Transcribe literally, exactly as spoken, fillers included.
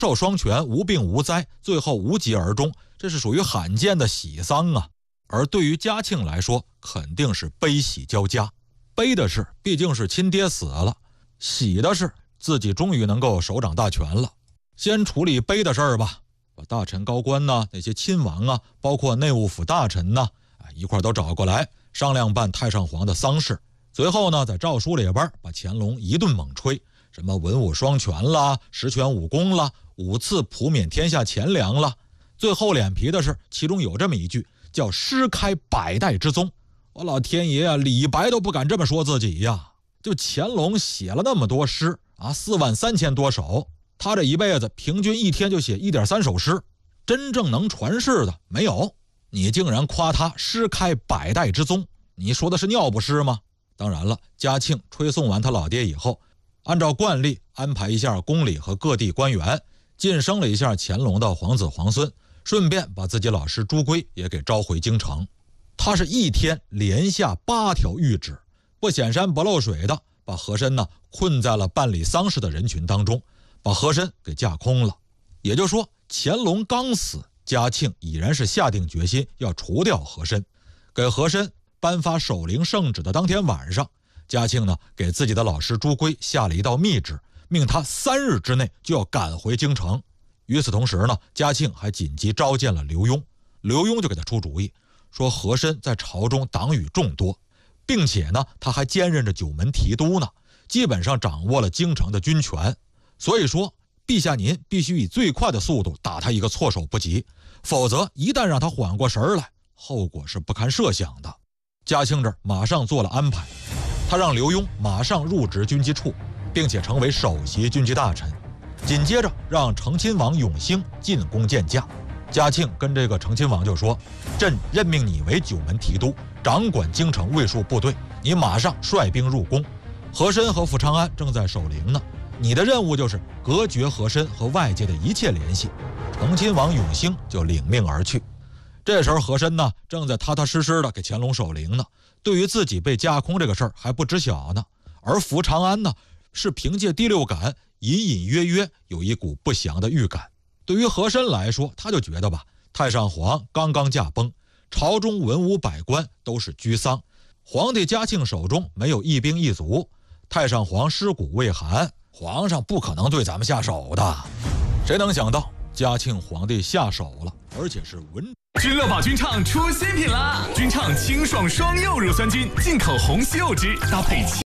寿双全，无病无灾，最后无疾而终，这是属于罕见的喜丧啊。而对于嘉庆来说，肯定是悲喜交加。悲的是毕竟是亲爹死了，喜的是自己终于能够手掌大权了。先处理悲的事儿吧，把大臣高官呐、那些亲王啊，包括内务府大臣呐、啊，一块都找过来商量办太上皇的丧事。随后呢，在诏书里边把乾隆一顿猛吹，什么文武双全啦，十全武功啦，五次普免天下钱粮啦。最厚脸皮的是，其中有这么一句叫诗开百代之宗。我老天爷啊，李白都不敢这么说自己呀！就乾隆写了那么多诗啊，四万三千多首，他这一辈子平均一天就写一点三首诗，真正能传世的没有。你竟然夸他诗开百代之宗，你说的是尿不湿吗？当然了，嘉庆吹送完他老爹以后，按照惯例安排一下宫里和各地官员，晋升了一下乾隆的皇子皇孙，顺便把自己老师朱圭也给召回京城。他是一天连下八条谕旨，不显山不漏水的把和珅呢困在了办理丧事的人群当中，把和珅给架空了。也就是说，乾隆刚死，嘉庆已然是下定决心要除掉和珅。给和珅颁发守灵圣旨的当天晚上，嘉庆呢给自己的老师朱圭下了一道密旨，命他三日之内就要赶回京城。与此同时呢，嘉庆还紧急召见了刘墉，刘墉就给他出主意，说和珅在朝中党羽众多，并且呢他还兼任着九门提督呢，基本上掌握了京城的军权。所以说陛下您必须以最快的速度打他一个措手不及，否则一旦让他缓过神来，后果是不堪设想的。嘉庆这儿马上做了安排，他让刘墉马上入职军机处，并且成为首席军机大臣。紧接着让成亲王永兴进宫见驾。嘉庆跟这个成亲王就说，朕任命你为九门提督，掌管京城卫戍部队，你马上率兵入宫。和珅和傅长安正在守灵呢，你的任务就是隔绝和珅和外界的一切联系。成亲王永兴就领命而去。这时候和珅呢正在踏踏实实的给乾隆守灵呢，对于自己被架空这个事儿还不知晓呢。而傅长安呢是凭借第六感隐隐约约有一股不祥的预感。对于和珅来说，他就觉得吧，太上皇刚刚驾崩，朝中文武百官都是居丧，皇帝嘉庆手中没有一兵一卒，太上皇尸骨未寒，皇上不可能对咱们下手的。谁能想到嘉庆皇帝下手了，而且是文。 君乐宝君畅出新品啦！君畅清爽双柚乳酸菌，进口红西柚汁，搭配